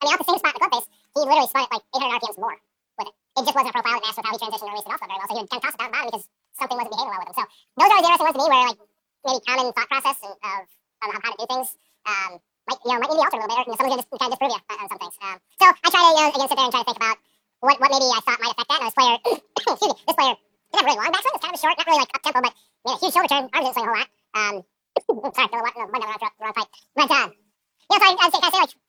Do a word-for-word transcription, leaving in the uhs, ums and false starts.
I mean, off the same spot in the club face, he literally spun it like eight hundred R P Ms more with it. It just wasn't a profile that matched with how he transitioned or released it off very well. So he would kind of toss it down the bottom because something wasn't behaving well with him. So those are the interesting ones to me, where like maybe common thought process and of, of how to do things. Um, might you know might need to be altered a little bit, or you know, someone's gonna just kind of disprove you on, on some things. Um, so I try to you know again sit there and try to think about what what maybe I thought might affect that. And this player, excuse me, this player didn't have a really long backswing. It's kind of short, not really like up tempo, but you know, huge shoulder turn. Arms didn't swing a whole lot. Um, sorry, the one, no, one, no, wrong, wrong pipe. But uh, yeah, so I, I'd say kind of say like